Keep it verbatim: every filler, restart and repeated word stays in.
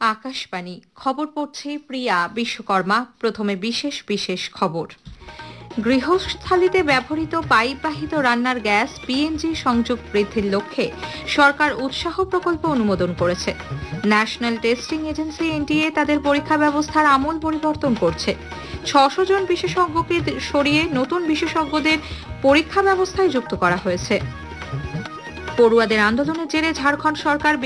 আকাশবাণী খবর পড়ছে প্রিয়া বিশ্বকর্মা। প্রথমে বিশেষ বিশেষ খবর। গৃহস্থালিতে ব্যবহৃত পাইপবাহিত রান্নার গ্যাস পিএনজি সংযোগ বৃদ্ধির লক্ষ্যে সরকার উৎসাহ প্রকল্প অনুমোদন করেছে। ন্যাশনাল টেস্টিং এজেন্সি এনটিএ তাদের পরীক্ষা ব্যবস্থার আমূল পরিবর্তন করছে। ছশো জন বিশেষজ্ঞকে সরিয়ে নতুন বিশেষজ্ঞদের পরীক্ষা ব্যবস্থায় যুক্ত করা হয়েছে। পড়ুয়াদের আন্দোলনের জেরে ঝাড়খণ্ড সরকার